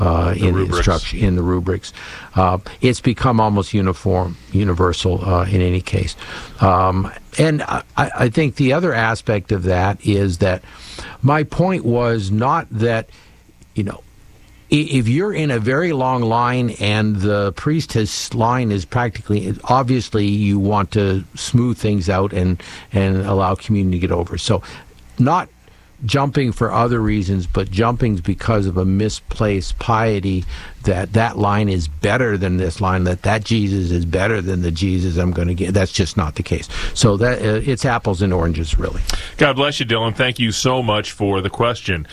in the instruction, in the rubrics. It's become almost universal in any case. And I think the other aspect of that is that my point was not that, if you're in a very long line and the priest's line is practically, obviously you want to smooth things out and allow community to get over. So not jumping for other reasons, but jumping because of a misplaced piety that line is better than this line, that Jesus is better than the Jesus I'm going to get. That's just not the case. So that it's apples and oranges, really. God bless you, Dylan. Thank you so much for the question.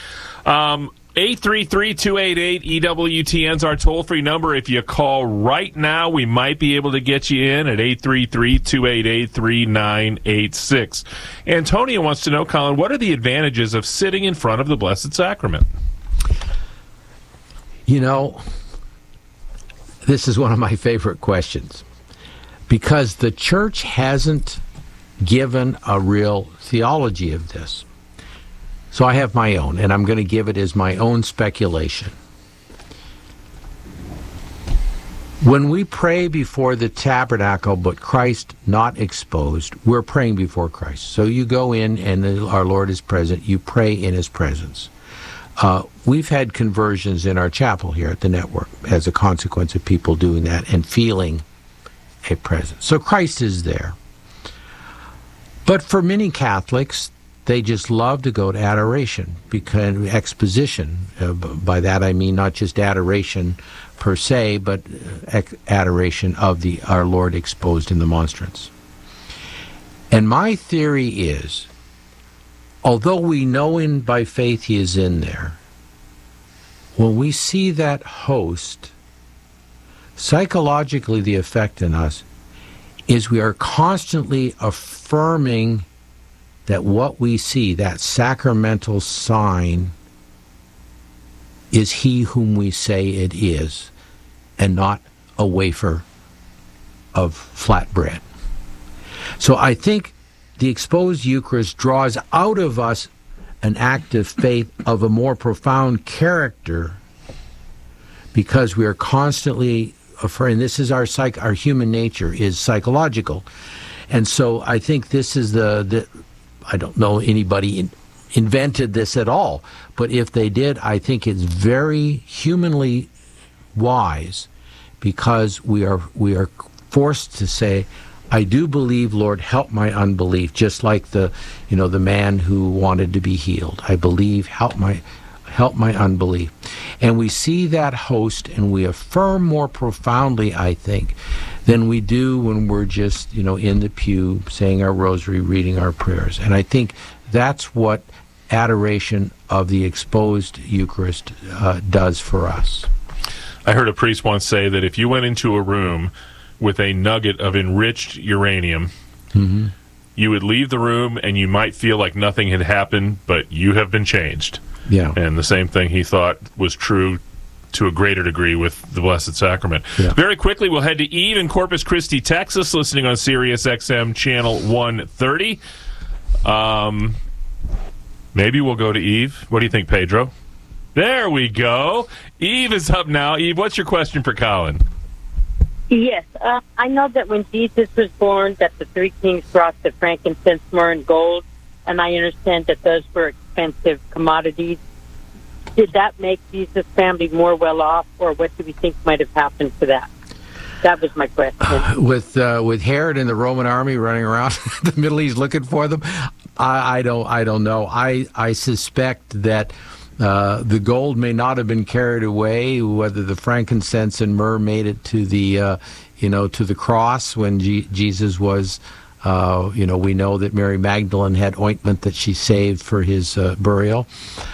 833-288-EWTN's our toll-free number. If you call right now, we might be able to get you in at 833-288-3986. Antonia wants to know, Colin, what are the advantages of sitting in front of the Blessed Sacrament? This is one of my favorite questions, because the Church hasn't given a real theology of this. So I have my own, and I'm going to give it as my own speculation. When we pray before the tabernacle, but Christ not exposed, we're praying before Christ. So you go in, and our Lord is present. You pray in His presence. We've had conversions in our chapel here at the network as a consequence of people doing that and feeling a presence. So Christ is there. But for many Catholics, they just love to go to adoration, because exposition. By that I mean not just adoration per se, but adoration of our Lord exposed in the monstrance. And my theory is, although we know by faith He is in there, when we see that host, psychologically the effect in us is we are constantly affirming that what we see, that sacramental sign, is He whom we say it is, and not a wafer of flat bread. So I think the exposed Eucharist draws out of us an act of faith of a more profound character, because we are constantly affirming. This is our human nature is psychological. And so I think this is I don't know anybody invented this at all, but if they did, I think it's very humanly wise, because we are forced to say, I do believe, Lord, help my unbelief, just like the man who wanted to be healed. I believe, help my unbelief. And we see that host, and we affirm more profoundly, I think, than we do when we're just, in the pew saying our rosary, reading our prayers. And I think that's what adoration of the exposed Eucharist does for us. I heard a priest once say that if you went into a room with a nugget of enriched uranium, you would leave the room and you might feel like nothing had happened, but you have been changed. Yeah. And the same thing he thought was true to a greater degree with the Blessed Sacrament. Yeah. Very quickly, we'll head to Eve in Corpus Christi, Texas, listening on Sirius XM Channel 130. Maybe we'll go to Eve. What do you think, Pedro? There we go. Eve is up now. Eve, what's your question for Colin? Yes. I know that when Jesus was born, that the three kings brought the frankincense, myrrh, and gold, and I understand that those were expensive commodities. Did that make Jesus' family more well off, or what do we think might have happened to that? That was my question. With Herod and the Roman army running around the Middle East looking for them, I don't know. I suspect that the gold may not have been carried away. Whether the frankincense and myrrh made it to the to the cross when Jesus was. We know that Mary Magdalene had ointment that she saved for his burial.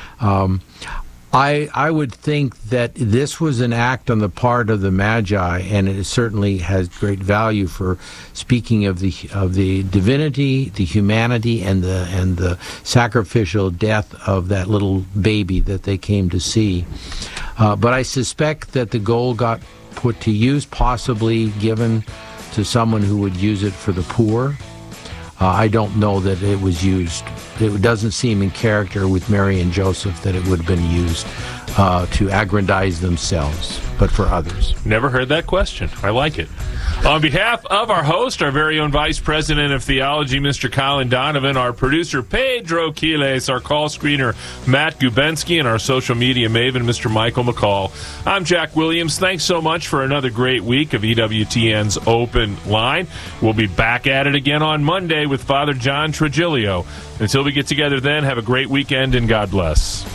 I would think that this was an act on the part of the Magi, and it certainly has great value for speaking of the divinity, the humanity, and the sacrificial death of that little baby that they came to see. But I suspect that the gold got put to use, possibly given to someone who would use it for the poor. I don't know that it was used. It doesn't seem in character with Mary and Joseph that it would have been used to aggrandize themselves, but for others. Never heard that question. I like it. On behalf of our host, our very own Vice President of Theology, Mr. Colin Donovan, our producer, Pedro Quiles, our call screener, Matt Gubensky, and our social media maven, Mr. Michael McCall, I'm Jack Williams. Thanks so much for another great week of EWTN's Open Line. We'll be back at it again on Monday with Father John Trigilio. Until we get together then, have a great weekend and God bless.